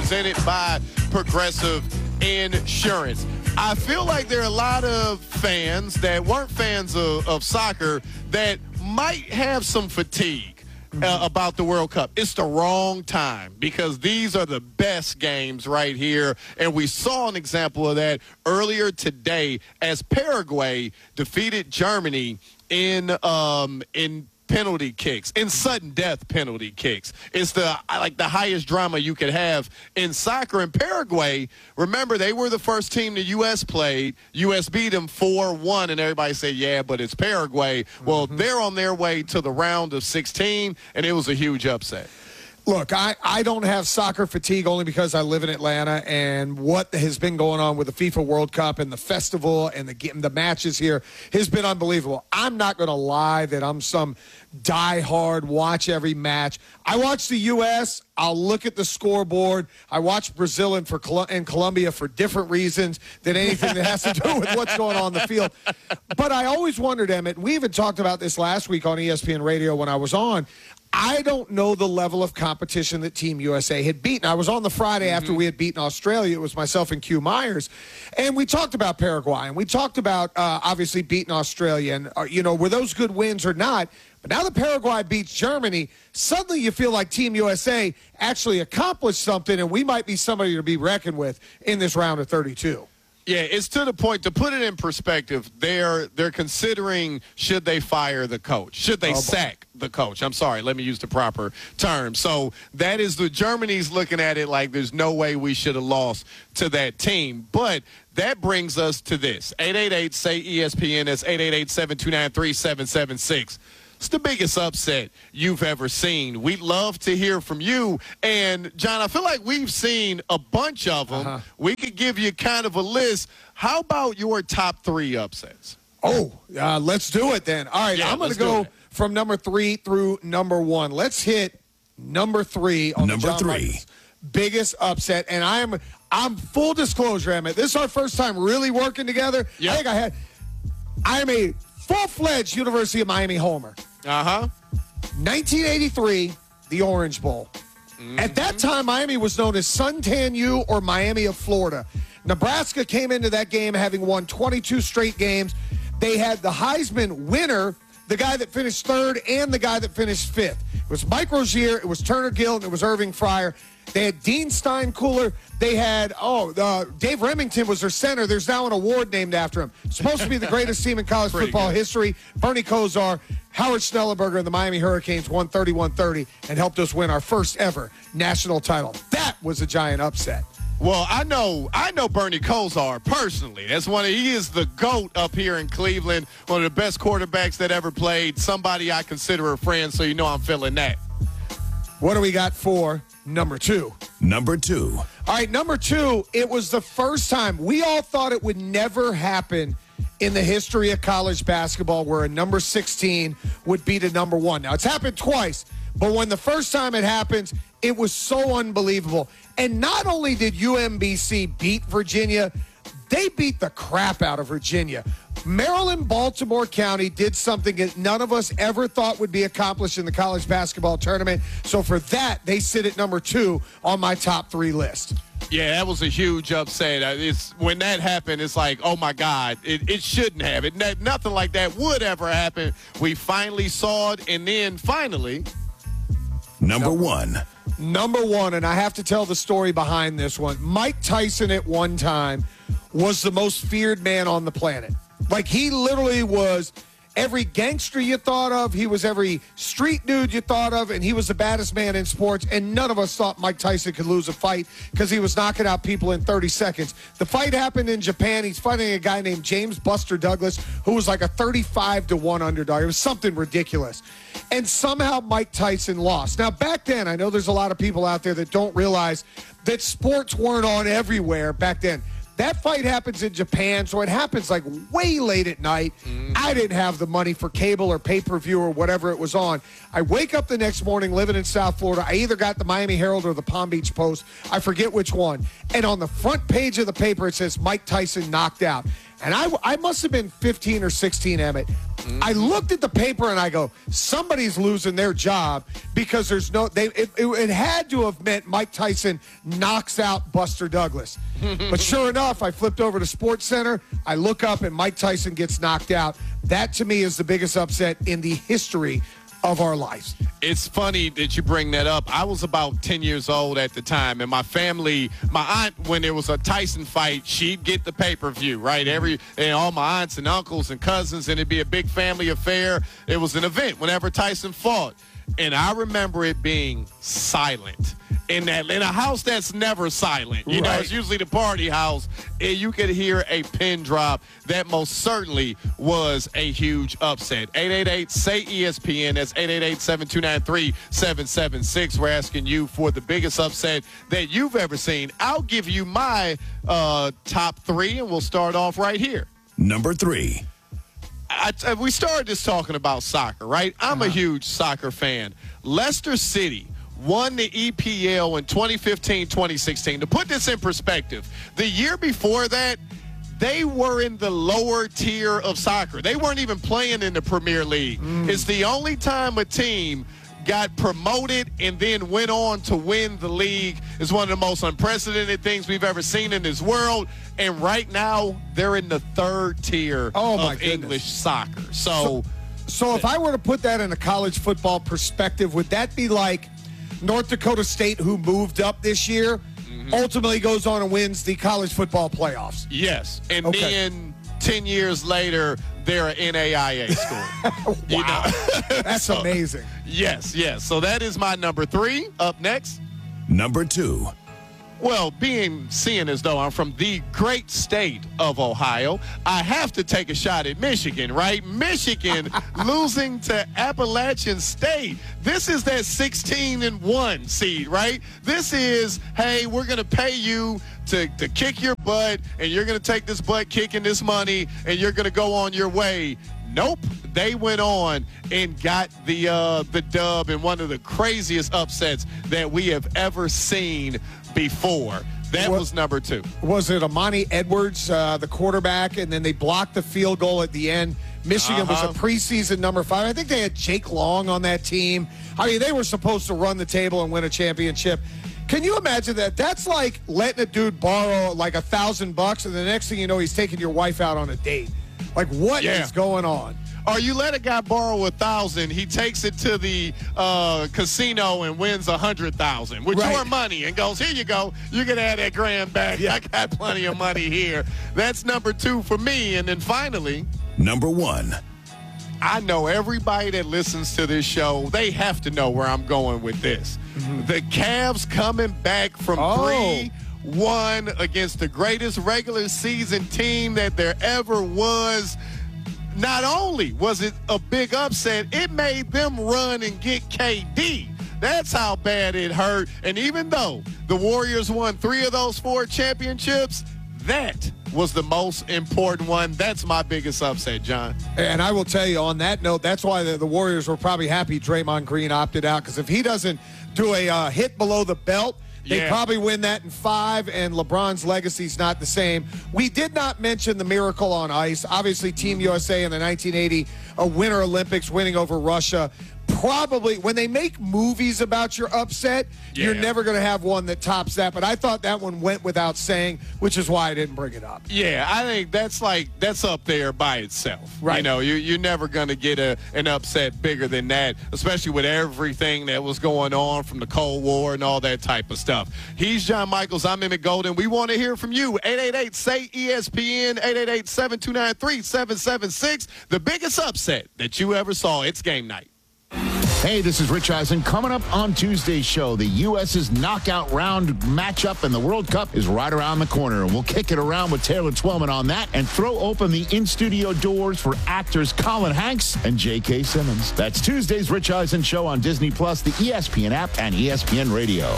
presented by Progressive Insurance. I feel like there are a lot of fans that weren't fans of soccer that might have some fatigue about the World Cup. It's the wrong time because these are the best games right here. And we saw an example of that earlier today as Paraguay defeated Germany in penalty kicks, in sudden death penalty kicks. It's the highest drama you could have in soccer. In Paraguay, remember, they were the first team the U.S. played. U.S. beat them 4-1, and everybody said, yeah, but it's Paraguay. Well, they're on their way to the round of 16, and it was a huge upset. Look, I don't have soccer fatigue only because I live in Atlanta, and what has been going on with the FIFA World Cup and the festival and the matches here has been unbelievable. I'm not going to lie that I'm some diehard watch every match. I watch the U.S., I'll look at the scoreboard. I watch Brazil and Colombia for different reasons than anything that has to do with what's going on in the field. But I always wondered, Emmett, we even talked about this last week on ESPN Radio when I was on, I don't know the level of competition that Team USA had beaten. I was on the Friday after we had beaten Australia. It was myself and Q Myers. And we talked about Paraguay, and we talked about, obviously, beating Australia. And, were those good wins or not? But now that Paraguay beats Germany, suddenly you feel like Team USA actually accomplished something, and we might be somebody to be reckoned with in this round of 32. Yeah, it's to the point, to put it in perspective, they're considering should they fire the coach? Should they sack the coach? I'm sorry, let me use the proper term. So that is Germany's looking at it like there's no way we should have lost to that team. But that brings us to this. 888-SAY-ESPN, that's 888-729-3776. It's the biggest upset you've ever seen. We'd love to hear from you. And, John, I feel like we've seen a bunch of them. We could give you kind of a list. How about your top 3 upsets? Let's do it then. All right, I'm going to go from number 3 through number 1. Let's hit number 3 on number the John 3. Michaels biggest upset. And I'm full disclosure, Emmett. This is our first time really working together. Yep. I am a full-fledged University of Miami homer. 1983, the Orange Bowl. At that time, Miami was known as Suntan U or Miami of Florida. Nebraska came into that game having won 22 straight games. They had the Heisman winner, the guy that finished 3rd, and the guy that finished 5th. It was Mike Rozier, it was Turner Gill, and it was Irving Fryer. They had Dean Steinkuhler. They had, Dave Remington was their center. There's now an award named after him. Supposed to be the greatest team in college football history. Bernie Kosar, Howard Schnellenberger, and the Miami Hurricanes won 31-30 and helped us win our first ever national title. That was a giant upset. Well, I know Bernie Kosar personally. He is the GOAT up here in Cleveland, one of the best quarterbacks that ever played, somebody I consider a friend, so you know I'm feeling that. What do we got for number 2? Number 2. All right, number 2, it was the first time. We all thought it would never happen in the history of college basketball where a number 16 would beat a number 1. Now, it's happened twice, but when the first time it happens, it was so unbelievable. And not only did UMBC beat Virginia, they beat the crap out of Virginia. Maryland, Baltimore County did something that none of us ever thought would be accomplished in the college basketball tournament. So for that, they sit at number 2 on my top 3 list. Yeah, that was a huge upset. When that happened, it's like, oh, my God, it shouldn't have. Nothing like that would ever happen. We finally saw it, and then finally. Number 1. Number 1, and I have to tell the story behind this one. Mike Tyson at one time was the most feared man on the planet. Like, he literally was every gangster you thought of. He was every street dude you thought of, and he was the baddest man in sports. And none of us thought Mike Tyson could lose a fight because he was knocking out people in 30 seconds. The fight happened in Japan. He's fighting a guy named James Buster Douglas, who was like a 35-1 underdog. It was something ridiculous. And somehow Mike Tyson lost. Now, back then, I know there's a lot of people out there that don't realize that sports weren't on everywhere back then. That fight happens in Japan, so it happens like way late at night. I didn't have the money for cable or pay-per-view or whatever it was on. I wake up the next morning living in South Florida. I either got the Miami Herald or the Palm Beach Post. I forget which one. And on the front page of the paper, it says Mike Tyson knocked out. And I must have been 15 or 16, Emmett. I looked at the paper and I go, somebody's losing their job because there's no. It had to have meant Mike Tyson knocks out Buster Douglas. But sure enough, I flipped over to Sports Center. I look up and Mike Tyson gets knocked out. That to me is the biggest upset in the history of our lives. It's funny that you bring that up. I was about 10 years old at the time, and my family, my aunt, when there was a Tyson fight, she'd get the pay-per-view, right? And all my aunts and uncles and cousins, and it'd be a big family affair. It was an event whenever Tyson fought. And I remember it being silent. In a house that's never silent. You know, it's usually the party house. And you could hear a pin drop. That most certainly was a huge upset. 888-SAY-ESPN. That's 888-729-3776. We're asking you for the biggest upset that you've ever seen. I'll give you my top three, and we'll start off right here. Number 3. We started this talking about soccer, right? I'm a huge soccer fan. Leicester City won the EPL in 2015-2016. To put this in perspective, the year before that, they were in the lower tier of soccer. They weren't even playing in the Premier League. It's the only time a team got promoted and then went on to win the league. It's one of the most unprecedented things we've ever seen in this world. And right now, they're in the third tier of English soccer. So if I were to put that in a college football perspective, would that be like North Dakota State, who moved up this year, ultimately goes on and wins the college football playoffs? Yes. And then 10 years later, they're an NAIA school. Wow. That's amazing. Yes. So that is my number 3. Up next. Number 2. Well, seeing as though I'm from the great state of Ohio, I have to take a shot at Michigan, right? Michigan losing to Appalachian State. This is that 16-1 seed, right? This is, hey, we're going to pay you to kick your butt, and you're going to take this butt kicking this money, and you're going to go on your way. Nope. They went on and got the dub in one of the craziest upsets that we have ever seen before. That was number 2. Was it Amani Edwards, the quarterback, and then they blocked the field goal at the end? Michigan was a preseason number 5. I think they had Jake Long on that team. I mean, they were supposed to run the table and win a championship. Can you imagine that? That's like letting a dude borrow like $1,000, and the next thing you know, he's taking your wife out on a date. Like, what is going on? Or you let a guy borrow $1,000, he takes it to the casino and wins $100,000 with your money and goes, here you go, you can add that grand back. I got plenty of money here. That's number 2 for me. And then finally, number 1. I know everybody that listens to this show, they have to know where I'm going with this. The Cavs coming back from 3-1 against the greatest regular season team that there ever was. Not only was it a big upset, it made them run and get KD. That's how bad it hurt. And even though the Warriors won 3 of those 4 championships, that was the most important one. That's my biggest upset, John. And I will tell you on that note, that's why the Warriors were probably happy Draymond Green opted out, because if he doesn't do a hit below the belt, they probably win that in 5, and LeBron's legacy's not the same. We did not mention the miracle on ice. Obviously, Team USA in the 1980 Winter Olympics winning over Russia. Probably, when they make movies about your upset, you're never going to have one that tops that. But I thought that one went without saying, which is why I didn't bring it up. Yeah, I think that's up there by itself. Right. You know, you're never going to get an upset bigger than that, especially with everything that was going on from the Cold War and all that type of stuff. He's John Michaels. I'm Emmett Golden. We want to hear from you. 888-SAY-ESPN, 888-729-3776. The biggest upset that you ever saw. It's game night. Hey, this is Rich Eisen. Coming up on Tuesday's show, the U.S.'s knockout round matchup in the World Cup is right around the corner. And we'll kick it around with Taylor Twellman on that and throw open the in-studio doors for actors Colin Hanks and J.K. Simmons. That's Tuesday's Rich Eisen show on Disney+, the ESPN app, and ESPN Radio.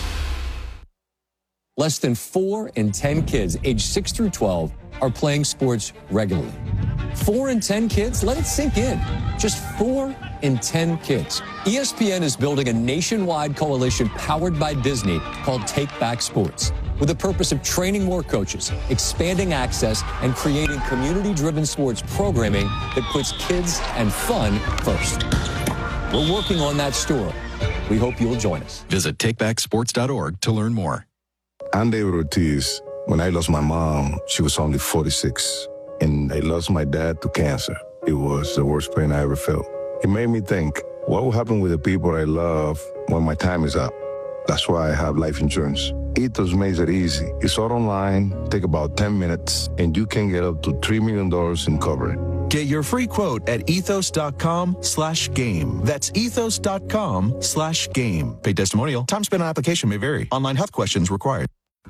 Less than 4 in 10 kids aged 6 through 12 are playing sports regularly. 4 in 10 kids? Let it sink in. Just 4 in 10 kids. ESPN is building a nationwide coalition powered by Disney called Take Back Sports. with the purpose of training more coaches, expanding access, and creating community-driven sports programming that puts kids and fun first. We're working on that story. We hope you'll join us. Visit takebacksports.org to learn more. I'm David Ortiz. When I lost my mom, she was only 46, and I lost my dad to cancer. It was the worst pain I ever felt. It made me think, what will happen with the people I love when my time is up? That's why I have life insurance. Ethos makes it easy. It's all online, take about 10 minutes, and you can get up to $3 million in coverage. Get your free quote at ethos.com/game. That's ethos.com/game. Paid testimonial. Time spent on application may vary. Online health questions required.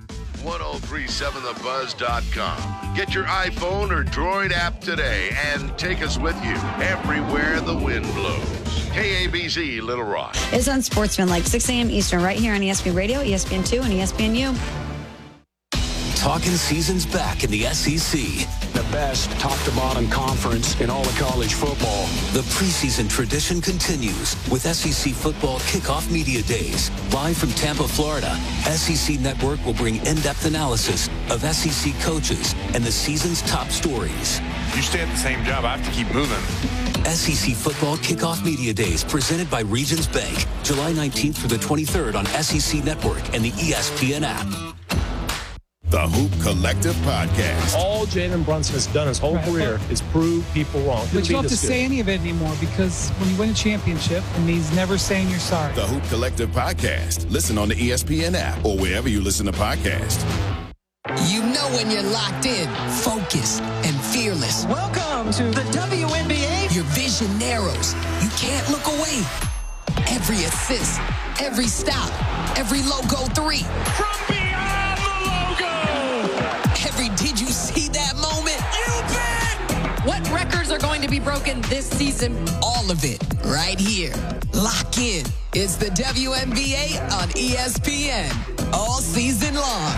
1037thebuzz.com. Get your iPhone or Droid app today and take us with you everywhere the wind blows. KABZ Little Rock. It's Unsportsmanlike, 6 a.m. Eastern, right here on ESPN Radio, ESPN2, and ESPNU. Talking season's back in the SEC. The best top-to-bottom conference in all of college football. The preseason tradition continues with SEC Football Kickoff Media Days. Live from Tampa, Florida, SEC Network will bring in-depth analysis of SEC coaches and the season's top stories. You stay at the same job, I have to keep moving. SEC Football Kickoff Media Days presented by Regions Bank. July 19th through the 23rd on SEC Network and the ESPN app. The Hoop Collective Podcast. All Jalen Brunson has done his whole career is prove people wrong. But you don't have to say any of it anymore because when you win a championship, it means never saying you're sorry. The Hoop Collective Podcast. Listen on the ESPN app or wherever you listen to podcasts. You know when you're locked in, focused, and fearless. Welcome to the WNBA. Your vision narrows. You can't look away. Every assist, every stop, every logo three. From beyond the logo. Every did you see that moment? You bet. What records are going to be broken this season? All of it right here. Lock in. It's the WNBA on ESPN. All season long.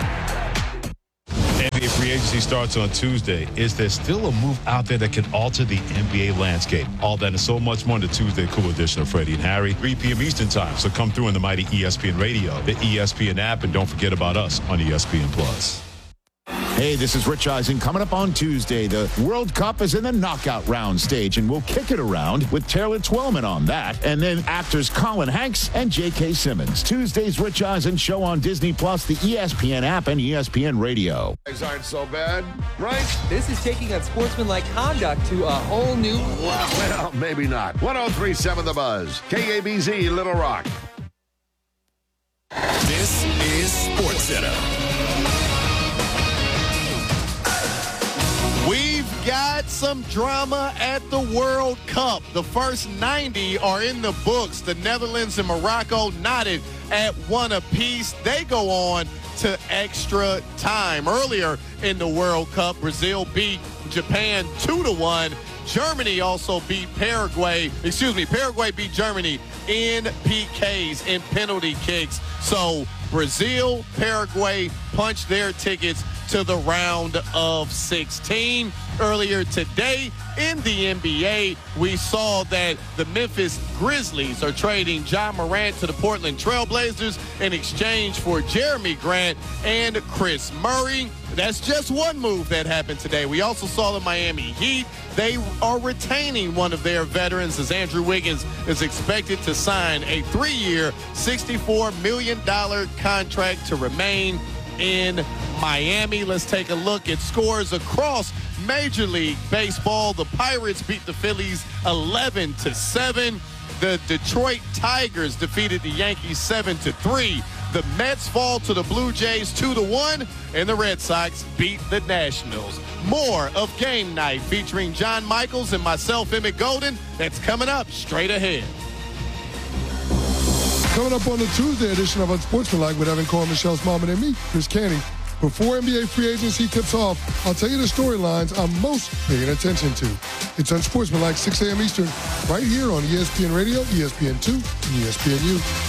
NBA free agency starts on Tuesday. Is there still a move out there that can alter the NBA landscape? All that and so much more in the Tuesday Cool edition of Freddie and Harry, 3 p.m. Eastern time. So come through on the mighty ESPN Radio, the ESPN app, and don't forget about us on ESPN Plus. Hey, this is Rich Eisen. Coming up on Tuesday, the World Cup is in the knockout round stage, and we'll kick it around with Taylor Twellman on that, and then actors Colin Hanks and J.K. Simmons. Tuesday's Rich Eisen show on Disney Plus, the ESPN app, and ESPN Radio. Things aren't so bad, right? This is taking unsportsmanlike conduct to a whole new level. Well, maybe not. 1037 The Buzz, KABZ Little Rock. This is SportsCenter. We've got some drama at the World Cup. The first 90 are in the books. The Netherlands and Morocco knotted at 1 apiece. They go on to extra time. Earlier in the World Cup, Brazil beat Japan 2-1. Germany also beat Paraguay beat Germany in PKs, in penalty kicks. So Brazil, Paraguay punched their tickets to the round of 16. Earlier today in the NBA, we saw that the Memphis Grizzlies are trading Ja Morant to the Portland Trailblazers in exchange for Jeremy Grant and Chris Murray. That's just one move that happened today. We also saw the Miami Heat. They are retaining one of their veterans as Andrew Wiggins is expected to sign a 3-year, $64 million contract to remain in Miami. Let's take a look at scores across Major League Baseball. The Pirates beat the Phillies 11-7. The Detroit Tigers defeated the Yankees 7-3. The Mets fall to the Blue Jays 2-1, and the Red Sox beat the Nationals. More of Game Night featuring John Michaels and myself, Emmett Golden. That's coming up straight ahead. Coming up on the Tuesday edition of Unsportsmanlike with Evan Cohen, Michelle Smallman, and me, Chris Canning. Before NBA free agency tips off, I'll tell you the storylines I'm most paying attention to. It's Unsportsmanlike, 6 a.m. Eastern, right here on ESPN Radio, ESPN2, and ESPNU.